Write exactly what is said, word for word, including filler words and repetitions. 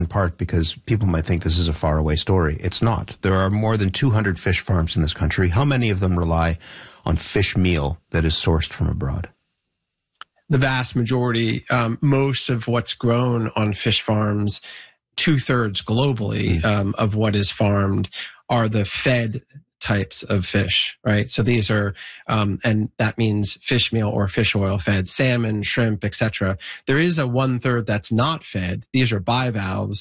in part because people might think this is a faraway story. It's not. There are more than two hundred fish farms in this country. How many of them rely on fish meal that is sourced from abroad? The vast majority. Um, most of what's grown on fish farms, two-thirds globally mm. um, of what is farmed, are the fed types of fish, right? So these are, um, and that means fish meal or fish oil fed, salmon, shrimp, et cetera. There is a one-third that's not fed. These are bivalves.